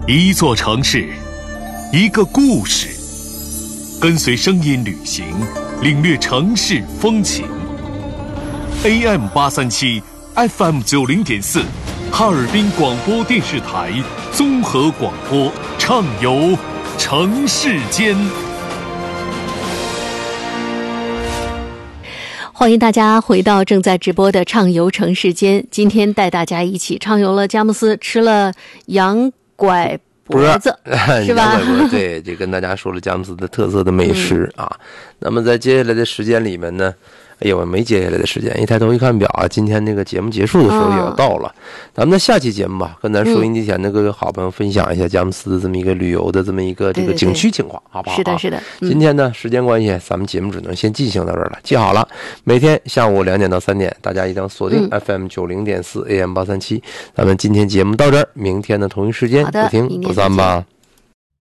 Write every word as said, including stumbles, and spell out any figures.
一座城市，一个故事，跟随声音旅行，领略城市风情。A M 八三七 F M 九零点四，哈尔滨广播电视台综合广播，畅游城市间。 欢迎大家回到正在直播的畅游城市间。今天带大家一起畅游了佳木斯，吃了羊拐脖子，是吧？ 羊拐脖，对，这跟大家说了佳木斯的特色的美食、嗯、啊。那么在接下来的时间里面呢，哎呀，我没接下来的时间，一抬头一看表啊，今天这个节目结束的时候也要到了。哦、咱们在下期节目吧，跟咱收音机前的各位好朋友分享一下佳木斯的这么一个旅游的这么一个这个景区情况，对对对，好不好？ 是的，是的。 嗯、今天呢，时间关系，咱们节目只能先进行到这儿了。记好了，每天下午两点到三点，大家一定要锁定 F M 九零点四 A M 八三七。咱们今天节目到这儿，明天的同一时间不听不散吧。